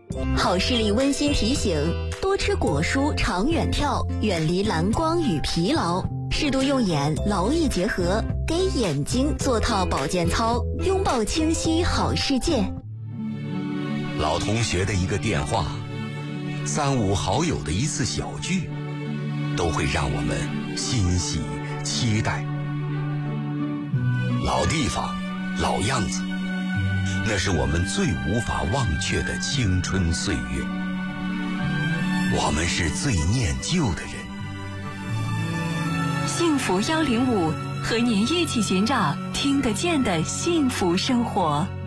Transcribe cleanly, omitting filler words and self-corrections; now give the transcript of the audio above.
好视力温馨提醒：多吃果蔬，长远跳，远离蓝光与疲劳，适度用眼，劳逸结合，给眼睛做套保健操，拥抱清晰好世界。 老同学的一个电话，3、5好友的一次小聚，都会让我们欣喜期待。老地方，老样子，那是我们最无法忘却的青春岁月。我们是最念旧的人。 幸福105，和您一起寻找听得见的幸福生活。